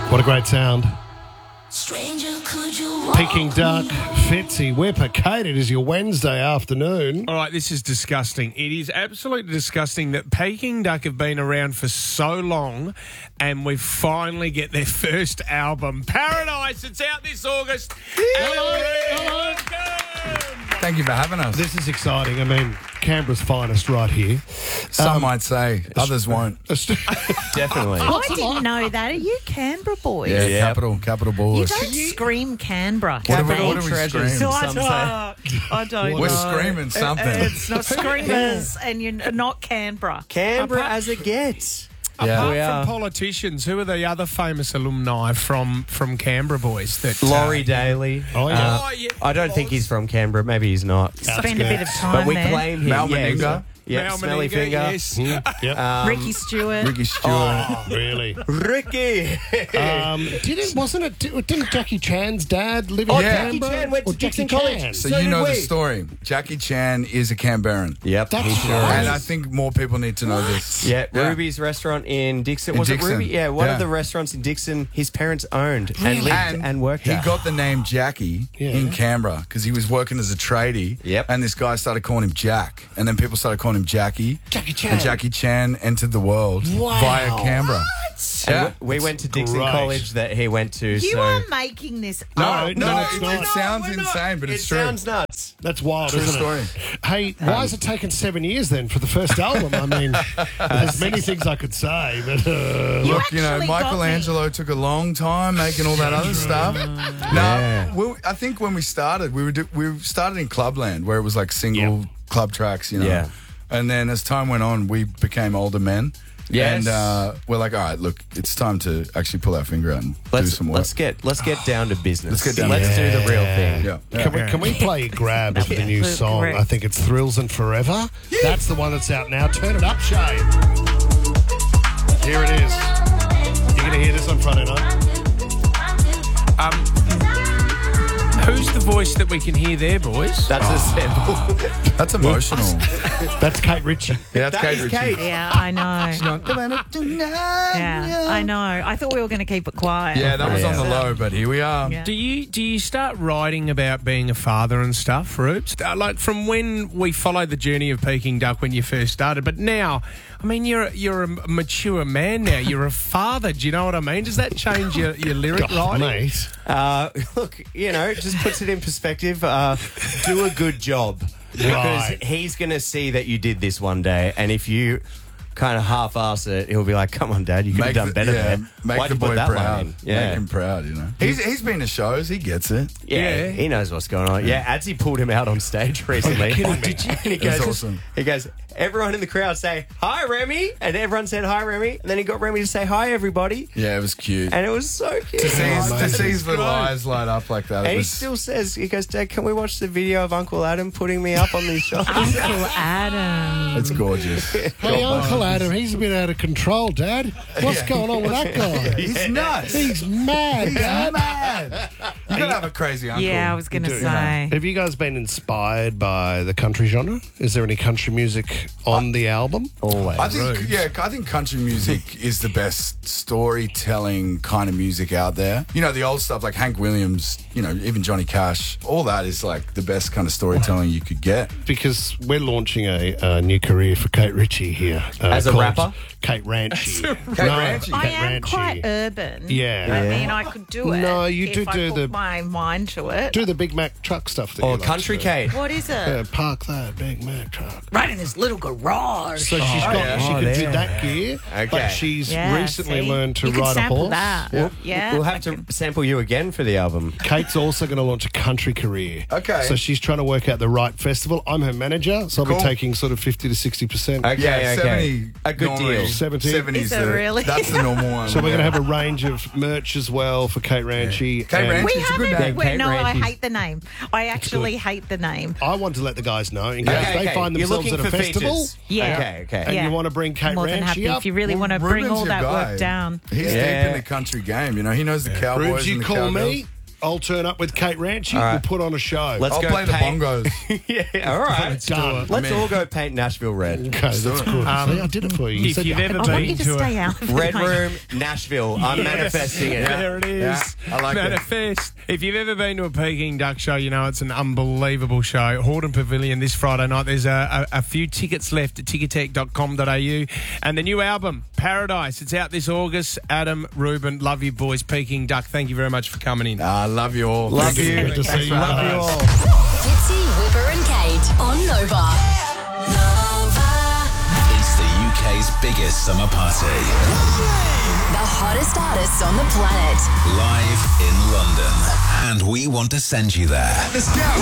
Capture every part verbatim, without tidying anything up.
What a great sound. Peking Duck, Fitzy, Whipper, Kate, it is your Wednesday afternoon. All right, this is disgusting. It is absolutely disgusting that Peking Duck have been around for so long and we finally get their first album, Paradise. It's out this August. Hello. Thank you for having us. This is exciting. I mean, Canberra's finest right here. Some Um, might say, others won't. Definitely. I didn't know that. Are you Canberra boys? Yeah, Yep. capital, capital You boys. don't scream Canberra. What do we, Capital what do we treasures. scream? So I Some say. don't. I don't We're know. screaming something. It- It's not screamers, and you're not Canberra. Canberra as it gets. Yeah. Apart We are. from politicians, who are the other famous alumni from, from Canberra boys? That uh, Laurie Daly. Oh, yeah. Oh, yeah. I don't think he's from Canberra. Maybe he's not. Spend a bit of time But we there. claim him. Mal yeah, Meninga. so- Yeah, Mal Smelly Meninga, Finger. yes. Yep. Um, Ricky Stewart. Ricky Stewart. Oh, really? Ricky. Um, didn't wasn't it? Didn't Jackie Chan's dad live in Oh, Yeah. Jackie Canberra? Chan went Or to Jackie Dixon College. Chan? So, So you did know the we. story. Jackie Chan is a Canberran. Yep, That's he sure right. And is. I think more people need to know this. Yeah, Ruby's restaurant in Dixon. In Was Dixon. it Ruby? Yeah, one Yeah. of the restaurants in Dixon his parents owned and lived and, And worked he at. got the name Jackie Yeah. in Canberra because he was working as a tradie. Yep. And this guy started calling him Jack. And then people started calling him Jackie. Jackie Chan. And Jackie Chan entered the world Wow. via Canberra. And Yeah. we we went to Dixon Great. College that he went to. You so are making this No, up. no, No, it's it, not. it sounds we're not. insane, but it it's true. sounds nuts. That's wild, True isn't story. it? Hey, why has it taken seven years then for the first album? I mean, there's many things I could say, but uh, You Look, you know, actually got Michelangelo took a long time making all that other stuff. Now, we, I think when we started, we were do, we started in Clubland, where it was like single Yep. club tracks, you know. Yeah. And then as time went on, we became older men. Yes. And uh, we're like, all right, look, it's time to actually pull our finger out and Let's do some work. let's get let's get down to business. Let's get down to Let's do the real thing. yeah. yeah. Can we, can we play Grab of the new Correct. song? I think it's Thrills and Forever. That's the one that's out now. Turn it up, Shane. Here it is. You're going to hear this on Friday night. Um, who's the voice that we can hear there, boys? That's a sample. That's emotional. That's Kate Ritchie. Yeah, that's That Kate is Ritchie. Kate. Yeah, I know. Yeah, I know. I thought we were going to keep it quiet. Yeah, that was Yeah. on the low, but here we are. Yeah. Do you do you start writing about being a father and stuff, Roops? Uh, Like from when we followed the journey of Peking Duck when you first started, but now, I mean, you're you're a mature man now. You're a father. Do you know what I mean? Does that change your, your lyric God, writing? mate. Uh, look, you know, just puts it in perspective. Uh, do a good job because Right. he's going to see that you did this one day, and if you kind of half-ass it, he'll be like, "Come on, Dad, you could have done the- better yeah, there. Make Why'd the you put boy that line proud. in?" Yeah. Make him proud, you know. He's, he's been to shows. He gets it. Yeah, Yeah. he knows what's going on. Yeah, Adsy pulled him out on stage recently. kidding me? Did you? And he That's goes, awesome. he goes, everyone in the crowd say, "Hi, Remy," and everyone said, "Hi, Remy," and then he got Remy to say, "Hi, everybody," Yeah, it was cute. and it was so cute. to see his, Oh, to mate. see his little eyes light up like that. And It he was, still says, he goes, "Dad, can we watch the video of Uncle Adam putting me up on these shoulders?" Uncle Adam. it's gorgeous. Hey, Uncle Adam, he's a bit out of control, Dad. What's going on with that guy? He's nuts. He's mad, Dad. mad. You gotta have a crazy uncle. Yeah, I was going to You do. say. Have you guys been inspired by the country genre? Is there any country music on the album? Always. I think, yeah, I think country music is the best storytelling kind of music out there. You know, the old stuff like Hank Williams, you know, even Johnny Cash, all that is like the best kind of storytelling you could get. Because we're launching a, a new career for Kate Ritchie here. Uh, As a called rapper? Kate Ranchi. Kate Ranchi? I Kate am Ranchi. quite urban. Yeah. I Yeah. mean, I could do it. No, you if do I do put the- my mind to it. Do the Big Mac truck stuff that Or you like Country to do. Kate. What is it? Yeah, park that Big Mac truck. Right in this little garage. So she's got, yeah. she Oh, could do there. that gear, Okay. but she's Yeah, recently see? learned to you can ride a sample horse. that. Yeah. Yeah. We'll have I to can- sample you again for the album. Kate's also going to launch a country career. Okay. So she's trying to work out the right festival. I'm her manager, so I'll Cool. be taking sort of fifty to sixty percent. Okay, Yeah, okay. seventy. A good normally, deal. seventy. seventies. Is it the- really? That's the normal one. So we're going to yeah. have a range of merch as well for Kate Ranchi. Kate and Ranchi. We It's a good haven't. name. Wait, Kate no, I Ranchi. hate the name. I actually hate the name. I want to let the guys know in case Okay, they okay. find You're themselves looking at a for festival. features. Yeah. Okay, okay. And Yeah. you want to bring Kate More than happy Ranchi up. if you really want to Well, bring Ruben's all your that guy. work down. He's Yeah. deep in the country game. You know, he knows the cowboys Rubes, you and the call cowgirls. me. I'll turn up with Kate Ranchi. All right. We'll put on a show. Let's I'll go play the paint- bongos. Yeah, all right. Let's do it. Let's Man. all go paint Nashville red. Okay, that's good. Um, See, I did it for you. You If said you've you- ever I want you been to to stay a out. of Red the- Room, Nashville. I'm manifesting it. There it is. Yeah, I like that. Manifest. If you've ever been to a Peking Duck show, you know it's an unbelievable show. Hordern Pavilion this Friday night. There's a, a, a few tickets left at ticketek dot com dot a u. And the new album, Paradise, it's out this August. Adam, Ruben, love you boys. Peking Duck, thank you very much for coming in. I love you all. Love Thank you. Good to see you. Love you guys. all. Fitzy, Whipper and Kate on Nova. Nova. It's the U K's biggest summer party. The hottest artists on the planet. Live in London. And we want to send you there. Let's go.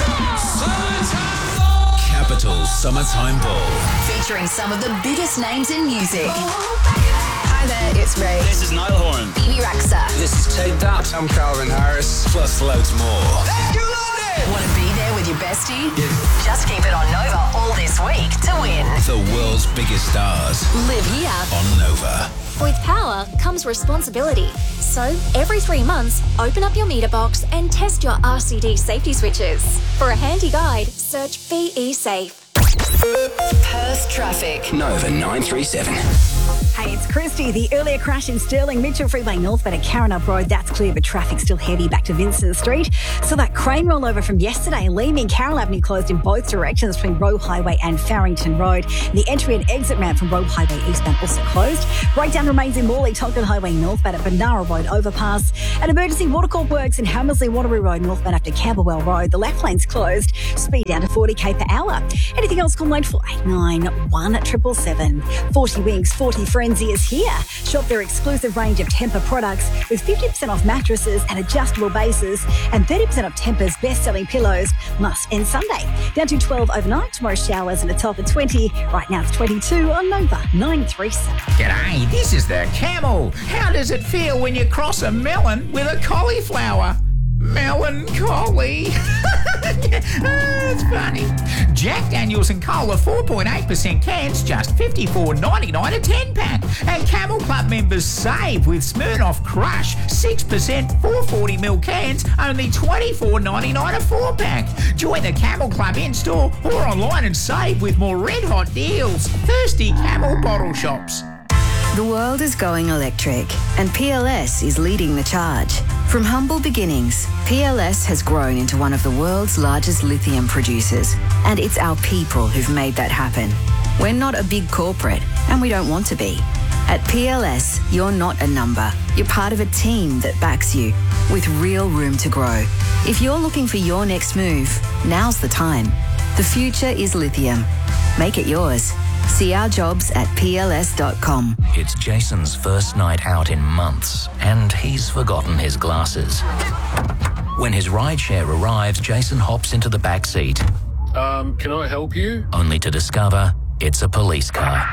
Capital Summertime Ball. Featuring some of the biggest names in music. Hi there, it's Ray. This is Niall Horan. Bibi Rexha. This is Take That. I'm Calvin Harris. Plus loads more. Want to be there with your bestie? Just keep it on Nova all this week to win. The world's biggest stars Live here. on Nova. With power comes responsibility. So, every three months, open up your meter box and test your R C D safety switches. For a handy guide, search B E Safe. Perth traffic. Nova nine three seven. Hey, it's Christy. The earlier crash in Stirling, Mitchell Freeway northbound at Carrinup Road, that's clear, but traffic's still heavy back to Vincent Street. So that crane rollover from yesterday, Leamy and Carroll Avenue closed in both directions between Roe Highway and Farrington Road. The entry and exit ramp from Roe Highway eastbound also closed. Breakdown remains in Morley, Tonkin Highway northbound at Benara Road overpass. An emergency watercourt works in Hammersley Waterbury Road northbound after Camberwell Road. The left lane's closed. Speed down to forty k per hour. Anything else, call nine four eight nine one seven seven seven. forty Winks, forty Frenzy is here. Shop their exclusive range of Tempur products with fifty percent off mattresses and adjustable bases and thirty percent off Tempur's best-selling pillows. Must end Sunday. Down to twelve overnight. Tomorrow showers and a top of twenty. Right now it's twenty-two on Nova nine three seven. G'day, this is the Camel. How does it feel when you cross a melon with a cauliflower? Melancholy. That's funny. Jack Daniels and Cola four point eight percent cans, just fifty-four ninety-nine a ten pack. And Camel Club members save with Smirnoff Crush six percent four forty ml cans, only twenty-four ninety-nine a four pack. Join the Camel Club in store or online and save with more red hot deals. Thirsty Camel bottle shops. The world is going electric, and P L S is leading the charge. From humble beginnings, P L S has grown into one of the world's largest lithium producers, and it's our people who've made that happen. We're not a big corporate, and we don't want to be. At P L S, you're not a number. You're part of a team that backs you, with real room to grow. If you're looking for your next move, now's the time. The future is lithium. Make it yours. See our jobs at P L S dot com. It's Jason's first night out in months, and he's forgotten his glasses. When his rideshare arrives, Jason hops into the back seat. Um, can I help you? Only to discover it's a police car.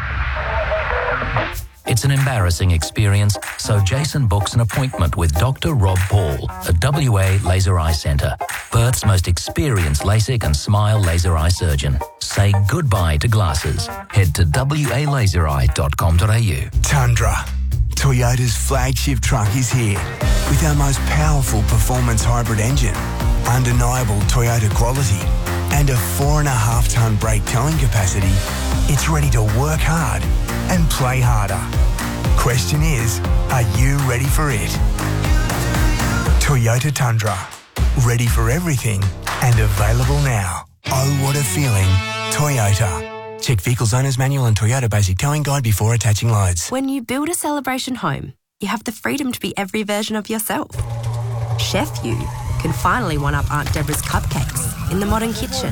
It's an embarrassing experience, so Jason books an appointment with Doctor Rob Paul at W A Laser Eye Centre, Perth's most experienced LASIK and smile laser eye surgeon. Say goodbye to glasses. Head to w a laser eye dot com dot a u. Tundra. Toyota's flagship truck is here with our most powerful performance hybrid engine, undeniable Toyota quality, and a four and a half tonne brake towing capacity. It's ready to work hard and play harder. Question is, are you ready for it? Toyota Tundra. Ready for everything and available now. Oh, what a feeling. Toyota. Check Vehicles Owner's Manual and Toyota Basic Towing Guide before attaching loads. When you build a celebration home, you have the freedom to be every version of yourself. Chef You can finally one-up Aunt Deborah's cupcakes in the modern kitchen.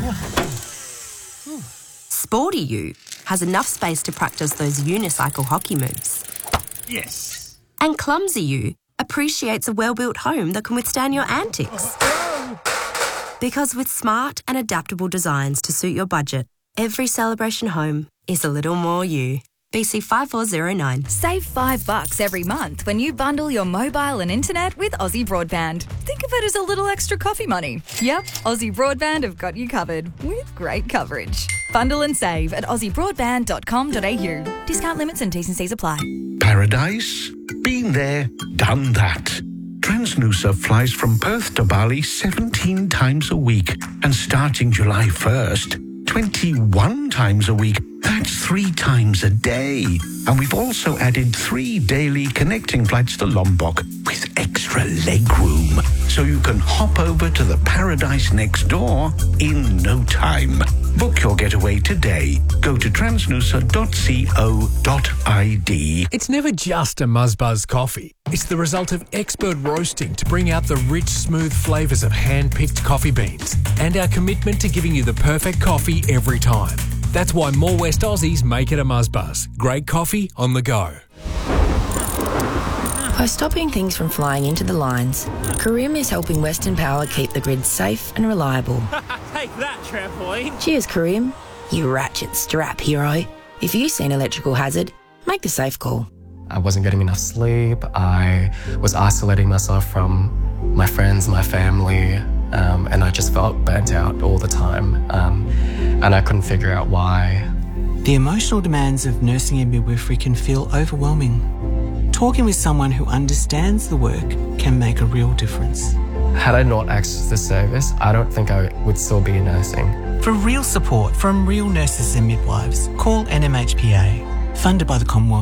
Sporty You has enough space to practice those unicycle hockey moves. Yes. And Clumsy You appreciates a well-built home that can withstand your antics. Because with smart and adaptable designs to suit your budget, every celebration home is a little more you. B C five four zero nine. Save five bucks every month when you bundle your mobile and internet with Aussie Broadband. Think of it as a little extra coffee money. Yep, Aussie Broadband have got you covered with great coverage. Bundle and save at aussie broadband dot com dot a u. Discount limits and T's and C's apply. Paradise? Been there, done that. Trans Transnusa flies from Perth to Bali seventeen times a week. And starting July first, twenty-one times a week. That's three times a day. And we've also added three daily connecting flights to Lombok with extra leg room. So you can hop over to the paradise next door in no time. Book your getaway today. Go to transnusa dot co dot I D. It's never just a Muzzbuzz coffee. It's the result of expert roasting to bring out the rich, smooth flavours of hand-picked coffee beans and our commitment to giving you the perfect coffee every time. That's why more West Aussies make it a Muzzbuzz. Great coffee on the go. By stopping things from flying into the lines, Carim is helping Western Power keep the grid safe and reliable. Take that, trampoline. Cheers, Carim. You ratchet strap hero. If you see an electrical hazard, make the safe call. I wasn't getting enough sleep. I was isolating myself from my friends, my family, um, and I just felt burnt out all the time. Um, and I couldn't figure out why. The emotional demands of nursing and midwifery can feel overwhelming. Talking with someone who understands the work can make a real difference. Had I not accessed this service, I don't think I would still be nursing. For real support from real nurses and midwives, call N M H P A, funded by the Commonwealth.